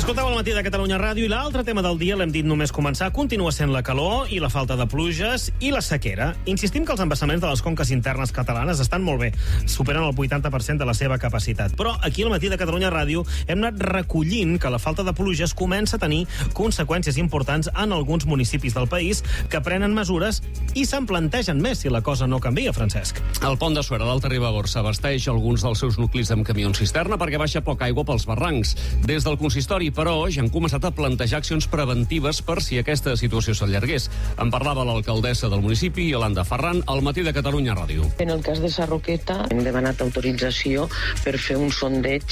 Escolteu al matí de Catalunya Ràdio i l'altre tema del dia, l'hem dit només començar, continua sent la calor i la falta de pluges i la sequera. Insistim que els embassaments de les conques internes catalanes estan molt bé, superen el 80% de la seva capacitat. Però aquí al matí de Catalunya Ràdio hem anat recollint que la falta de pluges comença a tenir conseqüències importants en alguns municipis del país que prenen mesures i se'n plantegen més si la cosa no canvia, Francesc. El pont de Suera, l'Alta Ribagorça, abasteix alguns dels seus nuclis amb camions cisterna perquè baixa poca aigua pels barrancs. Des del consistori, però, ja han començat a plantejar accions preventives per si aquesta situació s'allargués. En parlava l'alcaldessa del municipi, Yolanda Ferran, al matí de Catalunya Ràdio. En el cas de Sarroqueta hem demanat autorització per fer un sondeig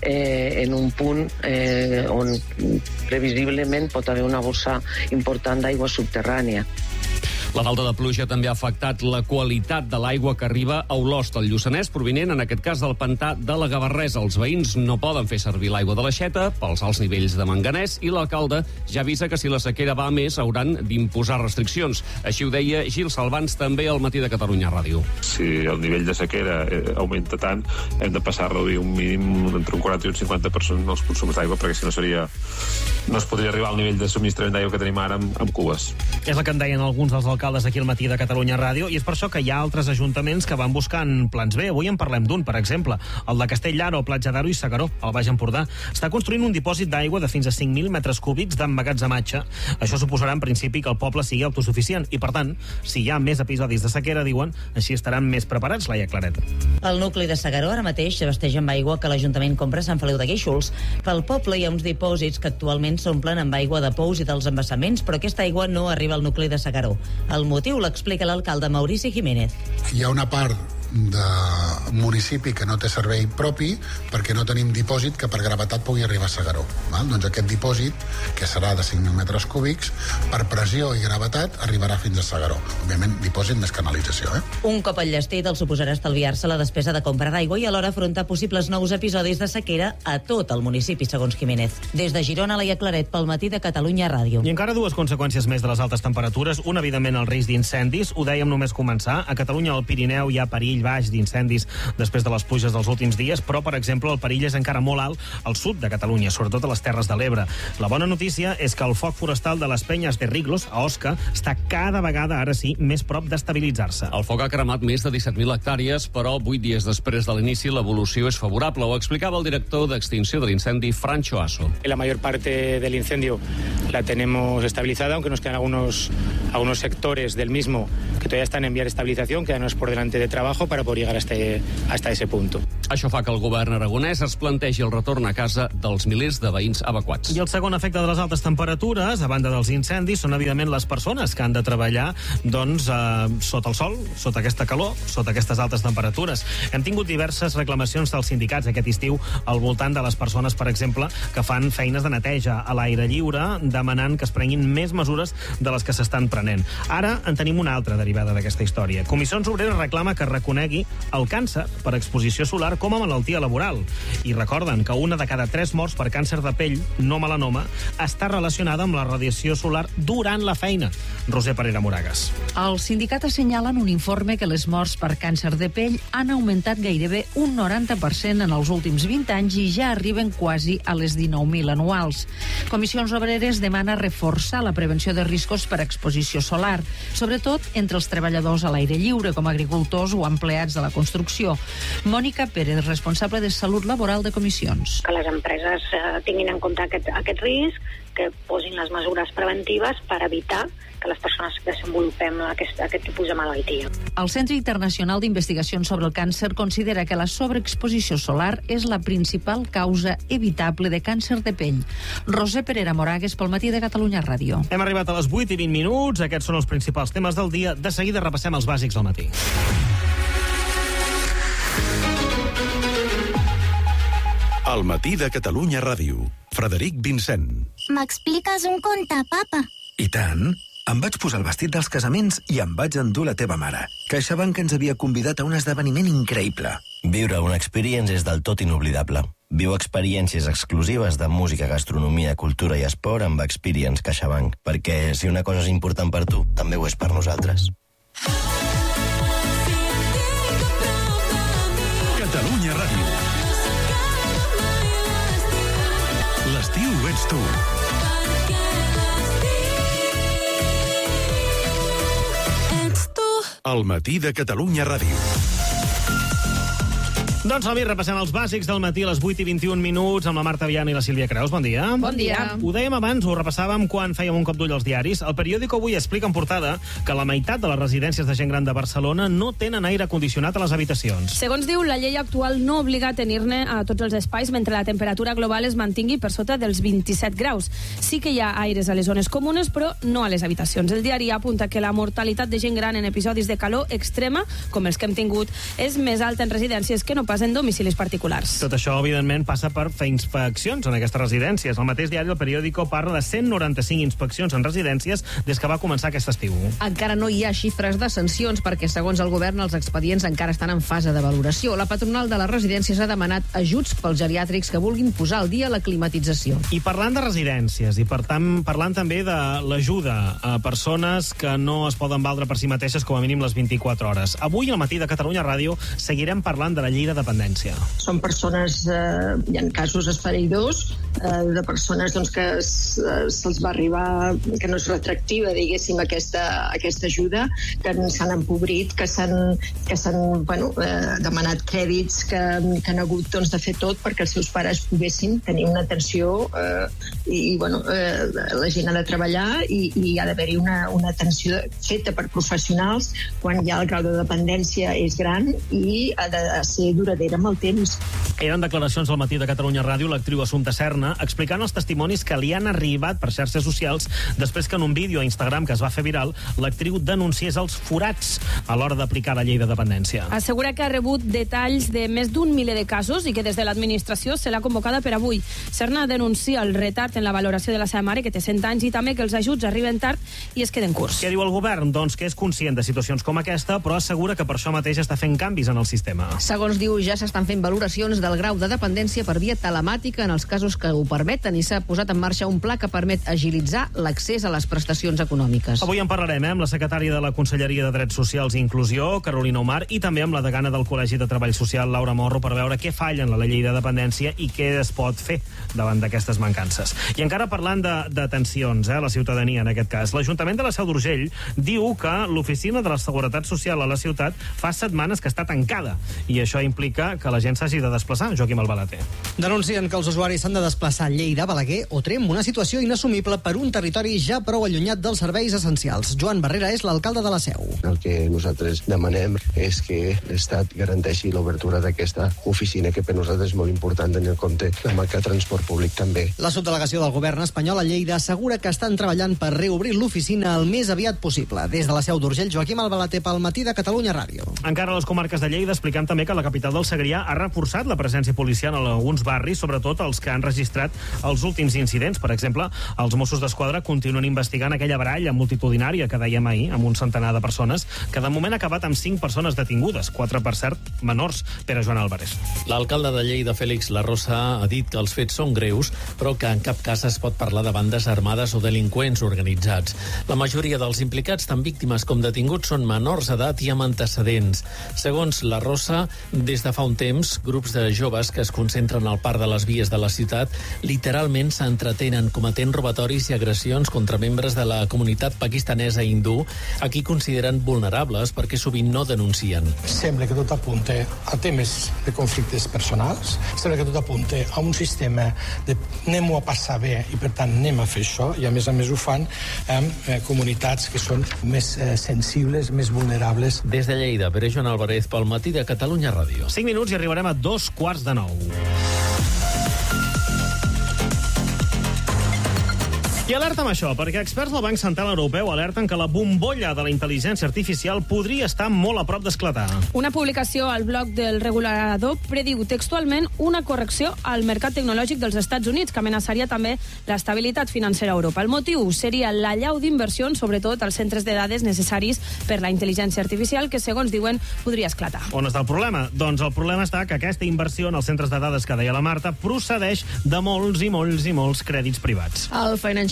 en un punt on previsiblement pot haver una bossa important d'aigua subterrània. La falta de pluja també ha afectat la qualitat de l'aigua que arriba a Olost, al Lluçanès, provinent, en aquest cas, del pantà de la Gavarresa. Els veïns no poden fer servir l'aigua de l'aixeta pels alts nivells de manganès i l'alcalde ja avisa que si la sequera va a més hauran d'imposar restriccions. Així ho deia Gil Salvans també al matí de Catalunya Ràdio. Si el nivell de sequera augmenta tant, hem de passar a reduir un mínim entre un 40 i un 50% els consums d'aigua, perquè si no no es podria arribar al nivell de subministrament d'aigua que tenim ara amb cubes. És el que en deien alguns dels alcaldes aquí al matí de Catalunya Ràdio, i és per això que hi ha altres ajuntaments que van buscant plans B. Avui en parlem d'un, per exemple, el de Castellar-ho, Platja d'Aro i S'Agaró, al Baix Empordà. Està construint un dipòsit d'aigua de fins a 5.000 metres cúbics d'emmagatzematge. Això suposarà, en principi, que el poble sigui autosuficient i, per tant, si hi ha més episodis de sequera, diuen, així estaran més preparats, Laia Claret. El nucli de S'Agaró ara mateix s'abasteix amb aigua que l'Ajuntament compra a Sant Feliu de Guíxols. Pel poble hi ha uns dipòsits que actualment s'omplen amb aigua de pous i dels embassaments, però aquesta aigua no arriba al nucli de S'Agaró. El motiu l'explica l'alcalde Maurici Jiménez. Hi ha una part de municipi que no té servei propi perquè no tenim dipòsit que per gravetat pugui arribar a S'Agaró. Doncs aquest dipòsit, que serà de 5.000 metres cúbics, per pressió i gravetat arribarà fins a S'Agaró. Òbviament, dipòsit més canalització. Un cop enllestit, el suposarà estalviar-se la despesa de compra d'aigua i alhora afrontar possibles nous episodis de sequera a tot el municipi, segons Jiménez. Des de Girona, Laia Claret, pel matí de Catalunya Ràdio. I encara dues conseqüències més de les altes temperatures. Un, evidentment, el risc d'incendis. Ho dèiem només començar. A Catalunya, al Pirineu, hi ha perill baix d'incendis després de les pluges dels últims dies, però, per exemple, el perill és encara molt alt al sud de Catalunya, sobretot a les Terres de l'Ebre. La bona notícia és que el foc forestal de les Penyes de Riglos, a Osca, està cada vegada, ara sí, més prop d'estabilitzar-se. El foc ha cremat més de 17.000 hectàrees, però 8 dies després de l'inici l'evolució és favorable. Ho explicava el director d'extinció de l'incendi, Francho Aso. La mayor parte del incendio la tenemos estabilizada, aunque nos quedan algunos sectores del mismo que todavía están en vía de estabilización, quedarnos por delante de trabajo para poder llegar hasta ese punto. Això fa que el govern aragonès es plantegi el retorn a casa dels milers de veïns evacuats. I el segon efecte de les altes temperatures, a banda dels incendis, són evidentment les persones que han de treballar sota el sol, sota aquesta calor, sota aquestes altes temperatures. Hem tingut diverses reclamacions dels sindicats aquest estiu al voltant de les persones, per exemple, que fan feines de neteja a l'aire lliure, demanant que es prenguin més mesures de les que s'estan prenent. Ara en tenim una altra derivada d'aquesta història. Comissions Obreres reclama que reconegui el càncer per exposició solar com a malaltia laboral. I recorden que una de cada 3 morts per càncer de pell, no melanoma, està relacionada amb la radiació solar durant la feina. Roser Parera Moragas. Els sindicats assenyalen un informe que les morts per càncer de pell han augmentat gairebé un 90% en els últims 20 anys i ja arriben quasi a les 19.000 anuals. Comissions Obreres demana reforçar la prevenció de riscos per exposició solar, sobretot entre els treballadors a l'aire lliure, com agricultors o empleats de la construcció. Mònica Pérez, responsable de Salut Laboral de Comissions. Que les empreses tinguin en compte aquest risc, que posin les mesures preventives per evitar que les persones desenvolupem aquest tipus de malaltia. El Centre Internacional d'Investigacions sobre el Càncer considera que la sobreexposició solar és la principal causa evitable de càncer de pell. Roser Parera Moragas, pel matí de Catalunya Ràdio. Hem arribat a les 8 i 20 minuts. Aquests són els principals temes del dia. De seguida repassem els bàsics del matí. Al matí de Catalunya Ràdio. Frederic Vincent. M'expliques un conte, papa? I tant. Em vaig posar el vestit dels casaments i em vaig endur la teva mare. CaixaBank ens havia convidat a un esdeveniment increïble. Viure una experience és del tot inoblidable. Viu experiències exclusives de música, gastronomia, cultura i esport amb Experience CaixaBank, perquè si una cosa és important per tu, també ho és per nosaltres. Catalunya Ràdio. L'estiu ets tu. Al matí de Catalunya Ràdio. Doncs som-hi, repassem els bàsics del matí a les 8:21 amb la Marta Viana i la Sílvia Creus. Bon dia. Bon dia. Ho dèiem abans, ho repassàvem quan fèiem un cop d'ull als diaris. El periòdico avui explica en portada que la meitat de les residències de gent gran de Barcelona no tenen aire condicionat a les habitacions. Segons diu, la llei actual no obliga a tenir-ne a tots els espais mentre la temperatura global es mantingui per sota dels 27 graus. Sí que hi ha aires a les zones comunes, però no a les habitacions. El diari apunta que la mortalitat de gent gran en episodis de calor extrema, com els que hem tingut, és més alta en residències que no pas en domicilis particulars. Tot això, evidentment, passa per fer inspeccions en aquestes residències. El mateix diari, el periòdico, parla de 195 inspeccions en residències des que va començar aquest estiu. Encara no hi ha xifres de sancions perquè, segons el govern, els expedients encara estan en fase de valoració. La patronal de les residències ha demanat ajuts pels geriàtrics que vulguin posar al dia la climatització. I parlant de residències, i per tant parlant també de l'ajuda a persones que no es poden valdre per si mateixes com a mínim les 24 hores. Avui, al matí de Catalunya Ràdio, seguirem parlant de la llei de dependència. Són persones, hi ha casos esfereïdors, de persones doncs, que se'ls va arribar, que no és retractiva, diguéssim, aquesta ajuda, que s'han empobrit, que s'han demanat crèdits, que han hagut doncs, de fer tot perquè els seus pares poguessin tenir una atenció i la gent ha de treballar i ha d'haver-hi una atenció feta per professionals quan ja el grau de dependència és gran i ha de ser duradera amb el temps. Eren declaracions al matí de Catalunya Ràdio l'actriu Assumpta Serna explicant els testimonis que li han arribat per xarxes socials després que en un vídeo a Instagram que es va fer viral l'actriu denunciés els forats a l'hora d'aplicar la llei de dependència. Assegura que ha rebut detalls de més d'un miler de casos i que des de l'administració se l'ha convocada per avui. Serna denuncia el retard en la valoració de la seva mare, que té 100 anys, i també que els ajuts arriben tard i es queden curts. Què diu el govern? Doncs que és conscient de situacions com aquesta, però assegura que per això mateix està fent canvis en el sistema. Segons diu, ja s'estan fent valoracions del grau de dependència per via telemàtica en els casos que ho permeten i s'ha posat en marxa un pla que permet agilitzar l'accés a les prestacions econòmiques. Avui en parlarem amb la secretària de la Conselleria de Drets Socials i Inclusió, Carolina Omar, i també amb la degana del Col·legi de Treball Social, Laura Morro, per veure què falla en la llei de dependència i què es pot fer davant d'aquestes mancances. I encara parlant de tensions, la ciutadania en aquest cas, l'Ajuntament de la Seu d'Urgell diu que l'oficina de la Seguretat Social a la ciutat fa setmanes que està tancada i això implica que la gent s'hagi de desplaçar. Joaquim Albalater. Denuncien que els usuaris s'han de desplaçar a Lleida, Balaguer o Tremp, una situació inassumible per un territori ja prou allunyat dels serveis essencials. Joan Barrera és l'alcalde de la Seu. El que nosaltres demanem és que l'Estat garanteixi l'obertura d'aquesta oficina, que per nosaltres és molt important tenir en compte la manca de transport públic també. La subdelegació del govern espanyol a Lleida assegura que estan treballant per reobrir l'oficina el més aviat possible. Des de la Seu d'Urgell, Joaquim Albalater pel matí de Catalunya Ràdio. Encara a les comarques de Lleida expliquem també que la capital del Segrià ha reforçat la presència policial en alguns barris, sobretot els que han registrat els últims incidents. Per exemple, els Mossos d'Esquadra continuen investigant aquella baralla multitudinària que dèiem ahir, amb un centenar de persones, que de moment ha acabat amb 5 persones detingudes, 4, per cert, menors. Pere Joan Álvarez. L'alcalde de Lleida, Félix Larrosa, ha dit que els fets són greus, però que en cap cas es pot parlar de bandes armades o delinqüents organitzats. La majoria dels implicats, tant víctimes com detinguts, són menors d'edat i amb antecedents. Segons Larrosa, des de fa un temps, grups de joves que es concentren al parc de les vies de la ciutat literalment s'entretenen cometent robatoris i agressions contra membres de la comunitat pakistanesa i hindú, a qui consideren vulnerables perquè sovint no denuncien. Sembla que tot apunta a temes de conflictes personals, sembla que tot apunta a un sistema de anem-ho a passar bé i per tant anem a fer això, i a més ho fan amb comunitats que són més sensibles, més vulnerables. Des de Lleida, Pere Joan Álvarez pel matí de Catalunya Ràdio. 5 minuts i arribarem a 8:45. I alerta amb això, perquè experts del Banc Central Europeu alerten que la bombolla de la intel·ligència artificial podria estar molt a prop d'esclatar. Una publicació al blog del regulador prediu textualment una correcció al mercat tecnològic dels Estats Units, que amenaçaria també l'estabilitat financera a Europa. El motiu seria l'allau d'inversions, sobretot als centres de dades necessaris per la intel·ligència artificial, que, segons diuen, podria esclatar. On està el problema? Doncs el problema està que aquesta inversió en els centres de dades que deia la Marta procedeix de molts i molts i molts crèdits privats. El Financial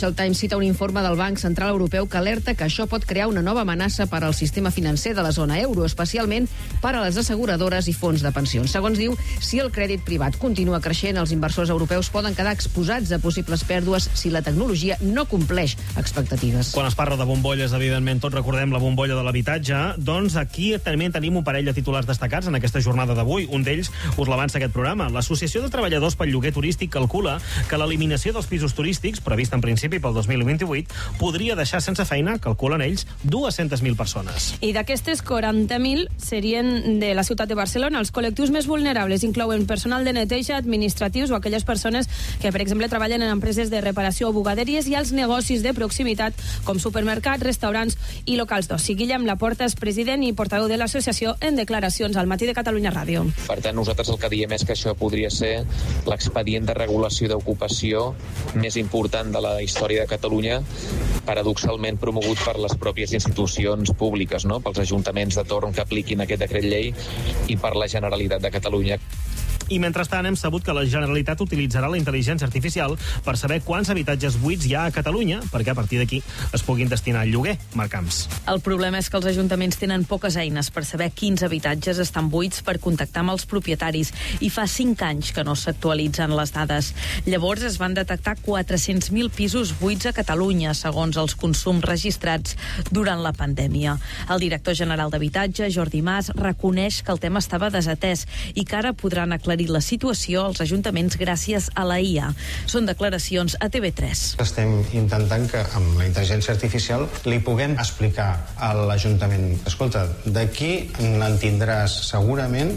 Financial Times cita un informe del Banc Central Europeu que alerta que això pot crear una nova amenaça per al sistema financer de la zona euro, especialment per a les asseguradores i fons de pensions. Segons diu, si el crèdit privat continua creixent, els inversors europeus poden quedar exposats a possibles pèrdues si la tecnologia no compleix expectatives. Quan es parla de bombolles, evidentment, tots recordem la bombolla de l'habitatge, doncs aquí també tenim un parell de titulars destacats en aquesta jornada d'avui. Un d'ells us l'avança aquest programa. L'Associació de Treballadors pel Lloguer Turístic calcula que l'eliminació dels pisos turístics, prevista en principi pel 2028, podria deixar sense feina, calculen ells, 200.000 persones. I d'aquestes, 40.000 serien de la ciutat de Barcelona. Els col·lectius més vulnerables inclouen personal de neteja, administratius o aquelles persones que, per exemple, treballen en empreses de reparació o bugaderies i els negocis de proximitat com supermercats, restaurants i locals d'oci. Guillem Laporta és president i portaveu de l'associació en declaracions al Matí de Catalunya Ràdio. Per tant, nosaltres el que diem és que això podria ser l'expedient de regulació d'ocupació més important de la història de Catalunya, paradoxalment promogut per les pròpies institucions públiques, no? Pels ajuntaments de torn que apliquin aquest decret llei i per la Generalitat de Catalunya. I mentrestant hem sabut que la Generalitat utilitzarà la intel·ligència artificial per saber quants habitatges buits hi ha a Catalunya, perquè a partir d'aquí es puguin destinar al lloguer. Marc Camps. El problema és que els ajuntaments tenen poques eines per saber quins habitatges estan buits per contactar amb els propietaris i fa 5 anys que no s'actualitzen les dades. Llavors es van detectar 400.000 pisos buits a Catalunya, segons els consums registrats durant la pandèmia. El director general d'Habitatge, Jordi Mas, reconeix que el tema estava desatès i que ara podran aclarir la situació als ajuntaments gràcies a la IA. Són declaracions a TV3. Estem intentant que amb la intel·ligència artificial li puguem explicar a l'Ajuntament: escolta, d'aquí en tindràs segurament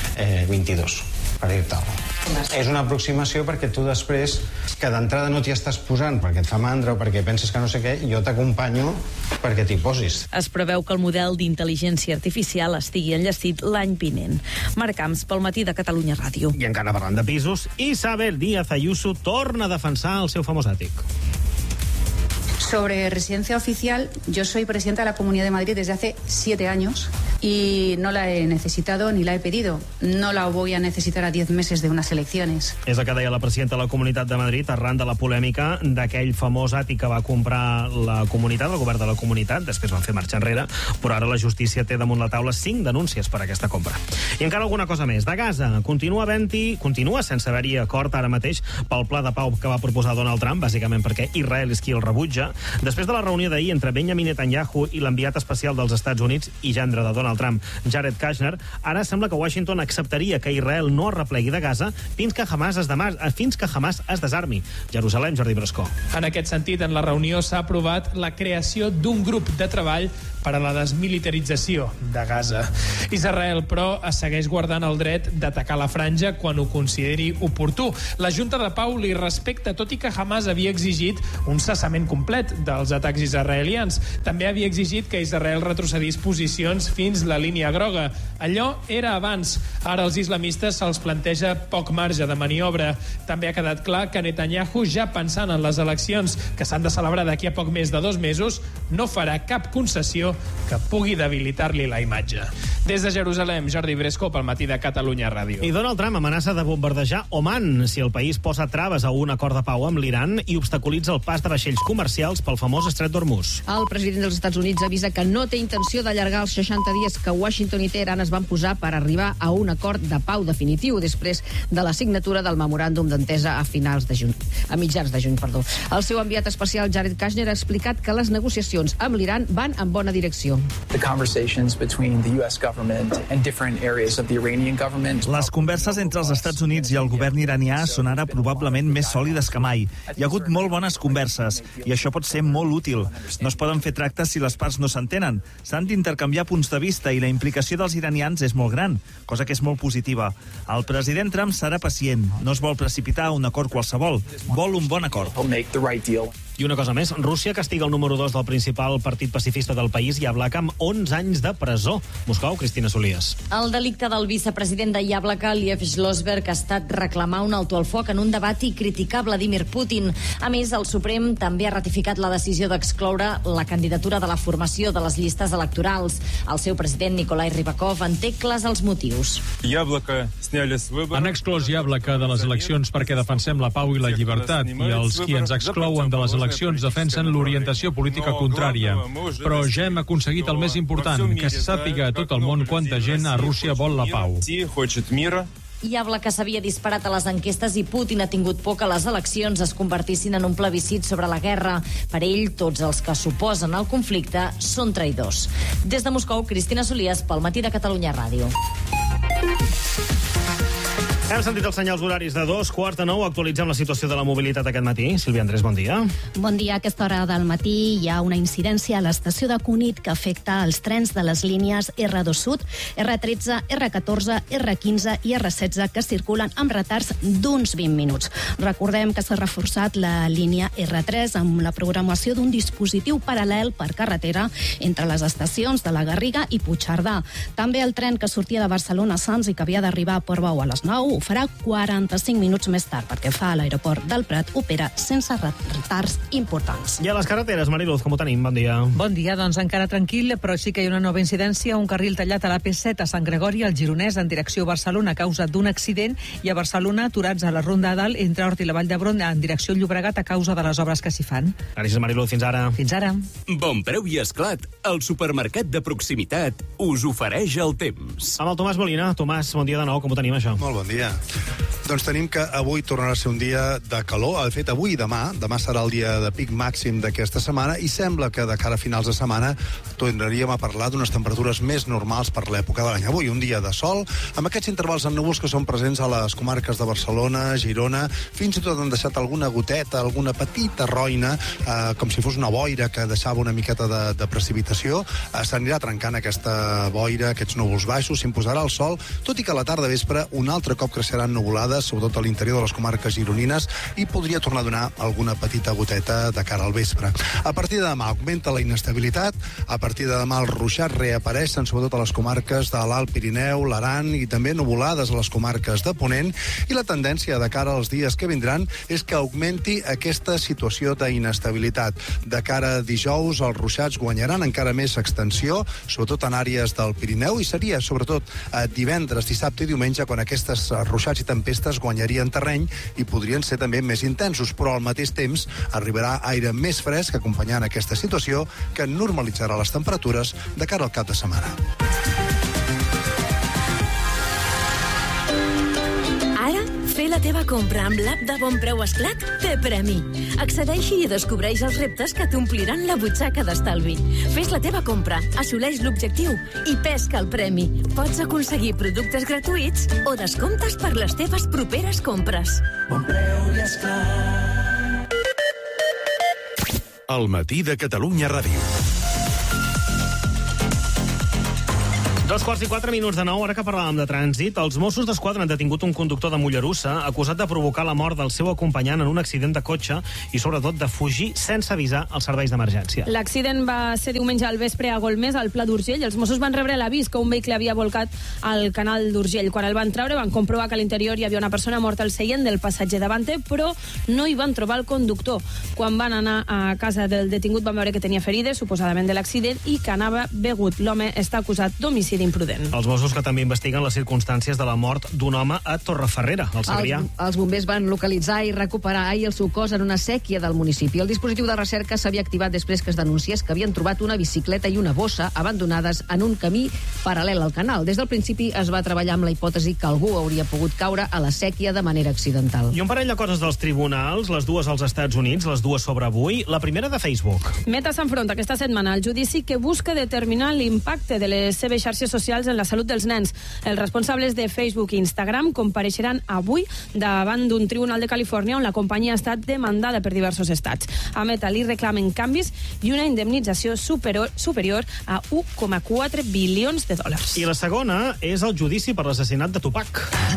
22, per dir-te alguna cosa. És una aproximació perquè tu després, que d'entrada no t'hi estàs posant perquè et fa mandra o perquè penses que no sé què, jo t'acompanyo perquè t'hi posis. Es preveu que el model d'intel·ligència artificial estigui enllestit l'any vinent. Marc Camps, pel Matí de Catalunya Ràdio. I encara parlant de pisos, Isabel Díaz Ayuso torna a defensar el seu famós àtic. Sobre residencia oficial, yo soy presidenta de la Comunidad de Madrid desde hace 7 años y no la he necesitado ni la he pedido. No la voy a necesitar a 10 meses de unas elecciones. És el que deia la presidenta de la Comunitat de Madrid arran de la polèmica d'aquell famós àtic que va comprar la comunitat, el govern de la comunitat. Després van fer marxa enrere, però ara la justícia té damunt la taula 5 denúncies per aquesta compra. I encara alguna cosa més. De Gaza continua sense haver-hi acord ara mateix pel pla de pau que va proposar Donald Trump, bàsicament perquè Israel és qui el rebutja. Després de la reunió d'ahir entre Benjamin Netanyahu i l'enviat especial dels Estats Units i gendre de Donald Trump, Jared Kushner, ara sembla que Washington acceptaria que Israel no es replegui de Gaza fins que Hamas es desarmi. Jerusalem, Jordi Brascó. En aquest sentit, en la reunió s'ha aprovat la creació d'un grup de treball per a la desmilitarització de Gaza. Israel, però, es segueix guardant el dret d'atacar la franja quan ho consideri oportú. La Junta de Pau li respecta, tot i que Hamas havia exigit un cessament complet dels atacs israelians. També havia exigit que Israel retrocedís posicions fins la línia groga. Allò era abans. Ara als islamistes se'ls planteja poc marge de maniobra. També ha quedat clar que Netanyahu, ja pensant en les eleccions que s'han de celebrar d'aquí a poc més de 2 mesos, no farà cap concessió que pugui debilitar-li la imatge. Des de Jerusalem, Jordi Bresco, pel Matí de Catalunya Ràdio. I Donald Trump amenaça de bombardejar Oman si el país posa traves a un acord de pau amb l'Iran i obstaculitza el pas de vaixells comercials pel famós estret d'Hormuz. El president dels Estats Units avisa que no té intenció d'allargar els 60 dies que Washington i Teheran es van posar per arribar a un acord de pau definitiu després de la signatura del memoràndum d'entesa a mitjans de juny. El seu enviat especial, Jared Kushner, ha explicat que les negociacions amb l'Iran van en bona direcció. Les converses entre els Estats Units i el govern iranià són ara probablement més sòlides que mai. Hi ha hagut molt bones converses i això pot ser molt útil. No es poden fer tractes si les parts no s'entenen. S'han d'intercanviar punts de vista i la implicació dels iranians és molt gran, cosa que és molt positiva. El president Trump serà pacient. No es vol precipitar a un acord qualsevol. Vol un bon acord. I una cosa més, Rússia castiga el número 2 del principal partit pacifista del país, Yablaka, amb 11 anys de presó. Moscou, Cristina Solies. El delicte del vicepresident de Yablaka, Liev Schlossberg, ha estat reclamar un alto al foc en un debat i criticar Vladimir Putin. A més, el Suprem també ha ratificat la decisió d'excloure la candidatura de la formació de les llistes electorals. El seu president, Nikolai Rybakov, en té clars els motius. Han exclòs Yablaka de les eleccions perquè defensem la pau i la llibertat, i els qui ens exclouen de les eleccions eleccions defensen l'orientació política contrària. Però ja hem aconseguit el més important, que se sàpiga a tot el món quanta gent a Rússia vol la pau. Iabla, que s'havia disparat a les enquestes, i Putin ha tingut por que les eleccions es convertissin en un plebiscit sobre la guerra. Per ell, tots els que s'oposen al conflicte són traïdors. Des de Moscou, Cristina Solies, pel Matí de Catalunya Ràdio. Hem sentit els senyals horaris de 2:45. Actualitzem la situació de la mobilitat aquest matí. Sílvia Andrés, bon dia. Bon dia. A aquesta hora del matí hi ha una incidència a l'estació de Cunit que afecta els trens de les línies R2 Sud, R13, R14, R15 i R16 que circulen amb retards d'uns 20 minuts. Recordem que s'ha reforçat la línia R3 amb la programació d'un dispositiu paral·lel per carretera entre les estacions de la Garriga i Puigcerdà. També el tren que sortia de Barcelona a Sants i que havia d'arribar a Portbou a les 9 ho farà 45 minuts més tard, perquè fa a l'aeroport del Prat opera sense retards importants. I a les carreteres, Mariluz, com ho tenim? Bon dia. Bon dia, doncs encara tranquil, però sí que hi ha una nova incidència, un carril tallat a la P7 a Sant Gregori, al Gironès, en direcció a Barcelona, a causa d'un accident, i a Barcelona aturats a la Ronda a Dalt, entre Hort i la Vall d'Hebron, en direcció a Llobregat, a causa de les obres que s'hi fan. Gràcies, Mariluz, fins ara. Fins ara. Bon preu i esclat, el supermercat de proximitat us ofereix el temps. Amb el Tomàs Molina. Tomàs, bon dia de nou, com ho tenim, això? Molt bon dia. Doncs tenim que avui tornarà a ser un dia de calor. De fet, avui i demà serà el dia de pic màxim d'aquesta setmana i sembla que de cara a finals de setmana tornaríem a parlar d'unes temperatures més normals per l'època de l'any. Avui un dia de sol, amb aquests intervals en núvols que són presents a les comarques de Barcelona, Girona, fins i tot han deixat alguna goteta, alguna petita roina, com si fos una boira que deixava una miqueta de precipitació. S'anirà trencant aquesta boira, aquests núvols baixos, s'imposarà el sol, tot i que a la tarda vespre un altre cop creixeran nuvolades, sobretot a l'interior de les comarques gironines, i podria tornar a donar alguna petita goteta de cara al vespre. A partir de demà augmenta la inestabilitat, a partir de demà els ruixats reapareixen sobretot a les comarques de l'Alt Pirineu, l'Aran, i també nuvolades a les comarques de Ponent, i la tendència de cara als dies que vindran és que augmenti aquesta situació d'inestabilitat. De cara a dijous els ruixats guanyaran encara més extensió, sobretot en àrees del Pirineu, i seria sobretot divendres, dissabte i diumenge quan aquestes ruixats i tempestes guanyarien terreny i podrien ser també més intensos, però al mateix temps arribarà aire més fresc acompanyant aquesta situació que normalitzarà les temperatures de cara al cap de setmana. Ara, fer la teva compra amb l'app de Bon Preu Esclat té premi. Accedeix-hi i descobreix els reptes que t'ompliran la butxaca d'estalvi. Fes la teva compra, assoleix l'objectiu i pesca el premi. Pots aconseguir productes gratuïts o descomptes per les teves properes compres. Bon Preu i Esclat. El Matí de Catalunya Ràdio. 2:04 de nou, ara que parlàvem de trànsit, els Mossos d'Esquadra han detingut un conductor de Mollerussa acusat de provocar la mort del seu acompanyant en un accident de cotxe i, sobretot, de fugir sense avisar els serveis d'emergència. L'accident va ser diumenge al vespre a Golmés, al Pla d'Urgell. Els Mossos van rebre l'avís que un vehicle havia volcat al canal d'Urgell. Quan el van treure, van comprovar que a l'interior hi havia una persona morta al seient del passatger davanter, però no hi van trobar el conductor. Quan van anar a casa del detingut van veure que tenia ferides, suposadament de l'accident, i que anava begut. L'home està acusat d'homicidi imprudent. Els Mossos que també investiguen les circumstàncies de la mort d'un home a Torreferrera, al Segrià. Els bombers van localitzar i recuperar ahir el seu cos en una sèquia del municipi. El dispositiu de recerca s'havia activat després que es denunciés que havien trobat una bicicleta i una bossa abandonades en un camí paral·lel al canal. Des del principi es va treballar amb la hipòtesi que algú hauria pogut caure a la sèquia de manera accidental. I un parell de coses dels tribunals, les dues als Estats Units, les dues sobre avui. La primera de Facebook. Meta s'enfronta aquesta setmana al judici que busca determinar l'impacte de les seves xarxes socials en la salut dels nens. Els responsables de Facebook i Instagram compareixeran avui davant d'un tribunal de Califòrnia on la companyia ha estat demandada per diversos estats. A Meta li reclamen canvis i una indemnització superior a 1,4 bilions de dòlars. I la segona és el judici per l'assassinat de Tupac.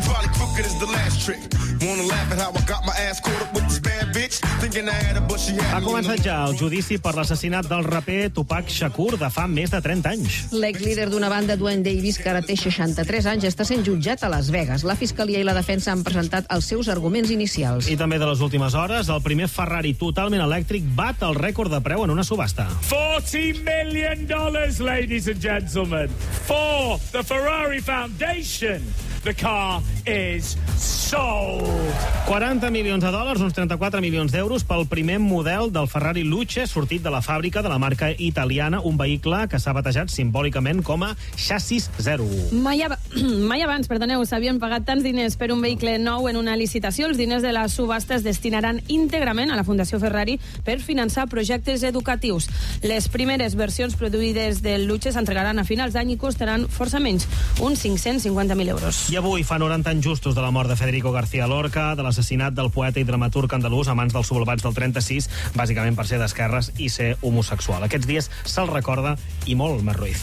Ha començat ja el judici per l'assassinat del raper Tupac Shakur de fa més de 30 anys. L'exlíder d'una banda, Dwayne Davis, que ara té 63 anys, està sent jutjat a Las Vegas. La Fiscalia i la Defensa han presentat els seus arguments inicials. I també de les últimes hores, el primer Ferrari totalment elèctric bat el rècord de preu en una subhasta. $40 million, ladies and gentlemen, for the Ferrari Foundation. The car is sold. 40 milions de dòlars, uns 34 milions d'euros pel primer model del Ferrari Luce sortit de la fàbrica de la marca italiana, un vehicle que s'ha batejat simbòlicament com a Chassis 01. Mai abans, s'havien pagat tants diners per un vehicle nou en una licitació. Els diners de la subhasta es destinaran íntegrament a la Fundació Ferrari per finançar projectes educatius. Les primeres versions produïdes del Luce s'entregaran a finals d'any i costaran força menys, uns 550.000 euros. I avui fa 90 anys justos de la mort de Federico García Lorca, de l'assassinat del poeta i dramaturg andalús a mans dels suburbans del 36, bàsicament per ser d'esquerres i ser homosexual. Aquests dies se'l recorda i molt, Mar Ruiz.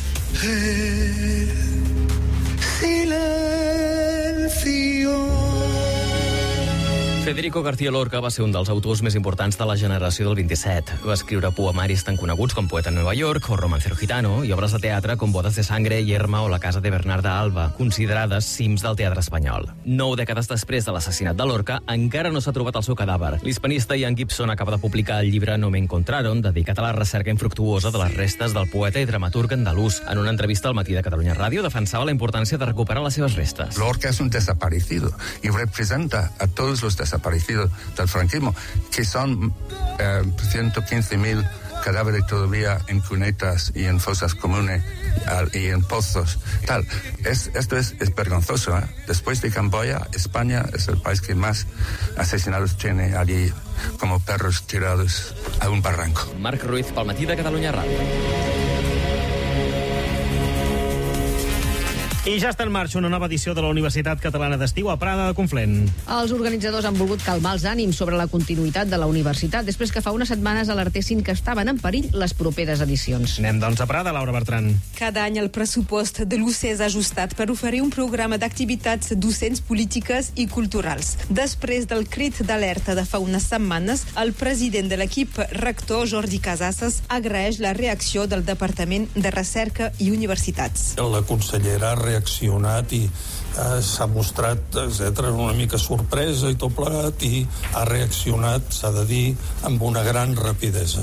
Federico García Lorca va ser un dels autors més importants de la generació del 27. Va escriure poemaris tan coneguts com Poeta en Nueva York o Romancero Gitano i obres de teatre com Bodas de Sangre, Yerma o La casa de Bernarda Alba, considerades cims del teatre espanyol. 9 dècades després de l'assassinat de Lorca, encara no s'ha trobat el seu cadàver. L'hispanista Ian Gibson acaba de publicar el llibre No me encontraron, dedicat a la recerca infructuosa de les restes del poeta i dramaturg andalús. En una entrevista al Matí de Catalunya Ràdio defensava la importància de recuperar les seves restes. Lorca es un desaparecido y representa a todos los desaparecidos del franquismo, que son 115.000 cadáveres todavía en cunetas y en fosas comunes y en pozos. Esto es vergonzoso. Después de Camboya, España es el país que más asesinados tiene allí, como perros tirados a un barranco. Marc Ruiz, pel Matí de Catalunya Ràdio. I ja està en marxa una nova edició de la Universitat Catalana d'Estiu a Prada de Conflent. Els organitzadors han volgut calmar els ànims sobre la continuïtat de la universitat després que fa unes setmanes alertessin que estaven en perill les properes edicions. Anem doncs a Prada, Laura Bertran. Cada any el pressupost de l'UC és ajustat per oferir un programa d'activitats docents, polítiques i culturals. Després del crit d'alerta de fa unes setmanes, el president de l'equip rector, Jordi Casasses, agraeix la reacció del Departament de Recerca i Universitats. La consellera ha reaccionat i s'ha mostrat, etc., una mica sorpresa i tot plegat, i ha reaccionat, s'ha de dir, amb una gran rapidesa.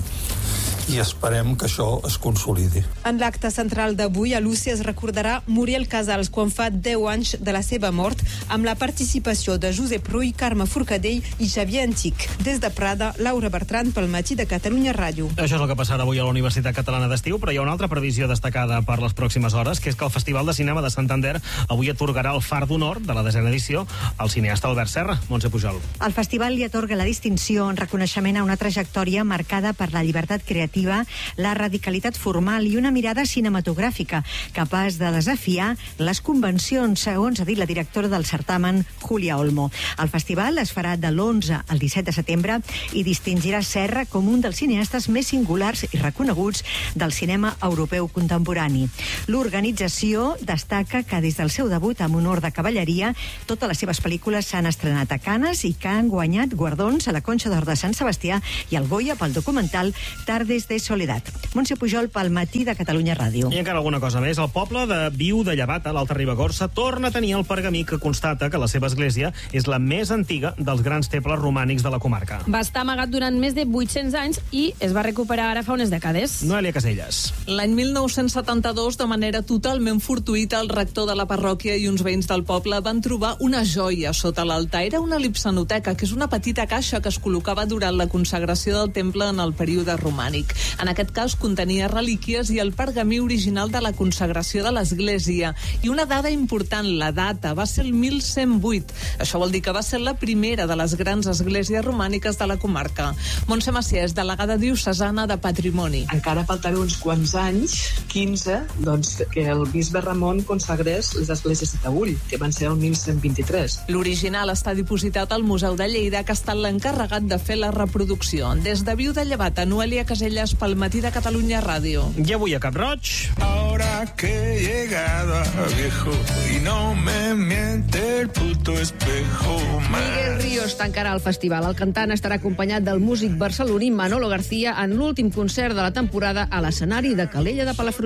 I esperem que això es consolidi. En l'acte central d'avui, a l'UC es recordarà Muriel Casals quan fa 10 anys de la seva mort, amb la participació de Josep Rull, Carme Forcadell i Xavier Antic. Des de Prada, Laura Bertran pel Matí de Catalunya Ràdio. Això és el que passarà avui a la Universitat Catalana d'Estiu, però hi ha una altra previsió destacada per les pròximes hores, que és que el Festival de Cinema de Santander avui atorgarà el Far d'Honor de la 10a edició al cineasta Albert Serra. Montse Pujol. El festival li atorga la distinció en reconeixement a una trajectòria marcada per la llibertat creativa, la radicalitat formal i una mirada cinematogràfica capaç de desafiar les convencions, segons ha dit la directora del certamen, Julia Olmo. El festival es farà de l'11 al 17 de setembre i distingirà Serra com un dels cineastes més singulars i reconeguts del cinema europeu contemporani. L'organització destaca que des del seu debut amb honor de cavalleria, totes les seves pel·lícules s'han estrenat a Canes i que han guanyat guardons a la Conxa d'Or de Sant Sebastià i al Goya pel documental Tardes de Soledat. Montse Pujol pel Matí de Catalunya Ràdio. I encara alguna cosa més. El poble de Viu de Llevat, a l'Alta Ribagorça, torna a tenir el pergamí que constata que la seva església és la més antiga dels grans temples romànics de la comarca. Va estar amagat durant més de 800 anys i es va recuperar ara fa unes dècades. Noelia Caselles. L'any 1972, de manera totalment fortuïta, el rector de la parròquia i uns veïns del poble van trobar una joia sota l'altar. Era una lipsanoteca, que és una petita caixa que es col·locava durant la consagració del temple en el període romànic. En aquest cas contenia relíquies i el pergamí original de la consagració de l'església. I una dada important, la data, va ser el 1108. Això vol dir que va ser la primera de les grans esglésies romàniques de la comarca. Montse Maciès, delegada diocesana de Patrimoni. Encara faltarà uns quants anys, 15, doncs, que el bisbe Ramon consagrés les esglésies de Taüll, que van ser el 1123. L'original està dipositat al Museu de Lleida, que ha estat l'encarregat de fer la reproducció. Des de Viu de Llevat, a Noelia Caselles pel Matí de Catalunya Ràdio. I avui a Cap Roig. Ahora que he llegado a viejo y no me miente el puto espejo. Miguel Ríos tancarà el festival. El cantant estarà acompanyat del músic barceloní Manolo García en l'últim concert de la temporada a l'escenari de Calella de Palafrugell.